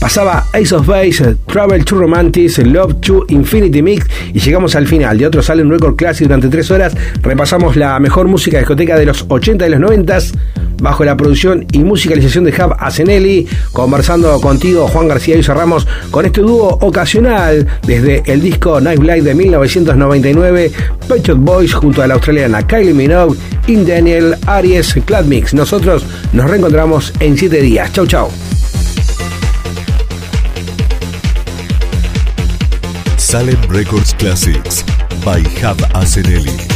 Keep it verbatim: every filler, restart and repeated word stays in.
Pasaba Ace of Base, Travel to Romantics, Love to Infinity Mix y llegamos al final de otro Salem Record Classic. Durante tres horas repasamos la mejor música de discoteca de los ochenta y los noventa bajo la producción y musicalización de Jav Asenelli, conversando contigo Juan García y cerramos con este dúo ocasional desde el disco Night Blight de mil novecientos noventa y nueve, Pet Shop Boys junto a la australiana Kylie Minogue y Daniel Aries Club Mix. Nosotros nos reencontramos en siete días. Chau chau. Salem Records Classics by Jav Asenelli.